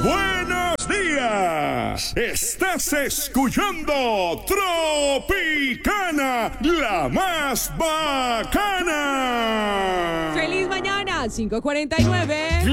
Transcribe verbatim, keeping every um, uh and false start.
Buenos días. Estás escuchando Tropicana, la más bacana. ¡Feliz mañana! cinco cuarenta y nueve.